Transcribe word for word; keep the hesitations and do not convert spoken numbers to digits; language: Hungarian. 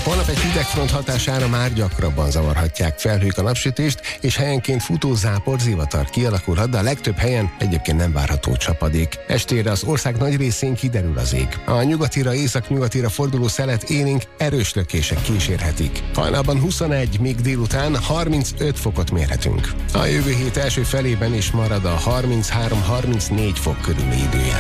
Holnap egy hidegfront hatására már gyakrabban zavarhatják felhők a napsütést, és helyenként futó zápor, zivatar kialakulhat, de a legtöbb helyen egyébként nem várható csapadék. Estére az ország nagy részén kiderül az ég. A nyugatira, északnyugatira forduló szelet élénk erős lökések kísérhetik. Hajnalban huszonegy, míg délután harmincöt fokot mérhetünk. A jövő hét első felében is marad a harminchárom-harmincnégy fok körüli időjárás.